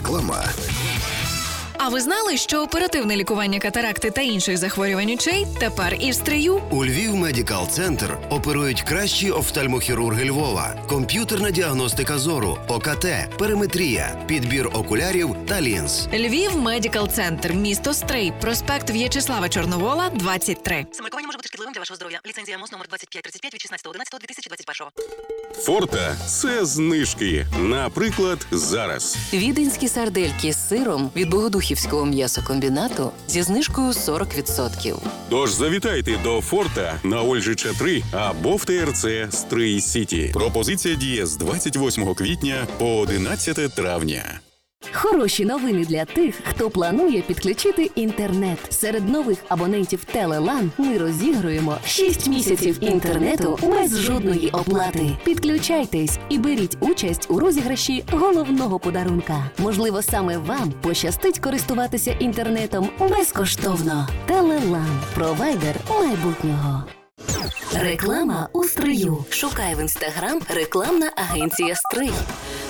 Реклама. А ви знали, що оперативне лікування катаракти та інших захворювань очей тепер і в Стрию? У Львів Медикал Центр оперують кращі офтальмохірурги Львова, комп'ютерна діагностика зору, ОКТ, периметрія, підбір окулярів та лінз. Львів Медикал Центр, місто Стрий, проспект В'ячеслава Чорновола, 23. Самолікування може бути шкідливим для вашого здоров'я. Ліцензія МОЗ номер 2535 від 16.11.2021. Форта – це знижки. Наприклад, зараз. Віденські сардельки з сиром від Богодухівського м'ясокомбінату зі знижкою 40%. Тож завітайте до Форта на Ольжича 3 або в ТРЦ Стрий Сіті. Пропозиція діє з 28 квітня по 11 травня. Хороші новини для тих, хто планує підключити інтернет. Серед нових абонентів Телелан ми розігруємо 6 місяців інтернету без жодної оплати. Підключайтесь і беріть участь у розіграші головного подарунка. Можливо, саме вам пощастить користуватися інтернетом безкоштовно. Телелан – провайдер майбутнього. Реклама у Стрию. Шукай в Інстаграм рекламна агенція «Стрий».